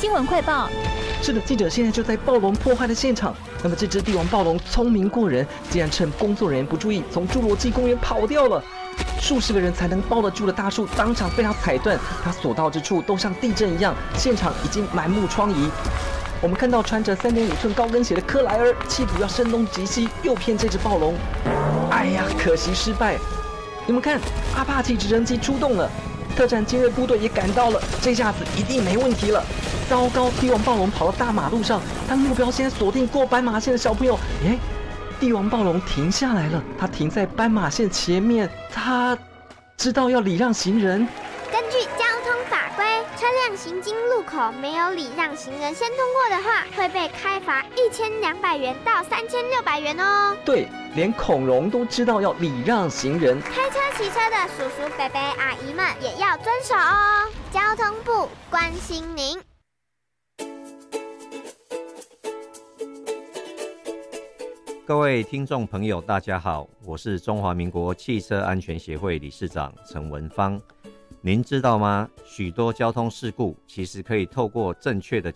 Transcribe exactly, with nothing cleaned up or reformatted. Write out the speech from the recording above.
新闻快报。 是的，记者现在就在暴龙破坏的现场。那么这只帝王暴龙聪明过人，竟然趁工作人员不注意，从侏罗纪公园跑掉了。数十个人才能抱得住的大树，当场被它踩断，它所到之处都像地震一样，现场已经满目疮痍。我们看到穿着三点五寸高跟鞋的克莱尔，企图要声东击西，诱骗这只暴龙。哎呀，可惜失败。你们看，阿帕奇直升机出动了，特战精锐部队也赶到了，这下子一定没问题了。糟糕，帝王暴龙跑到大马路上，他目标现在锁定过斑马线的小朋友。诶，帝王暴龙停下来了，他停在斑马线前面，他知道要礼让行人。 根据交通法规，车辆行经路口没有礼让行人先通过的话，会被开罚一千两百元到三千六百元哦。 对，连恐龙都知道要礼让行人， 开车骑车的叔叔伯伯阿姨们也要遵守哦。交通部关心您。 各位听众朋友大家好，我是中华民国汽车安全协会理事长陈文芳。您知道吗？许多交通事故其实可以透过正确的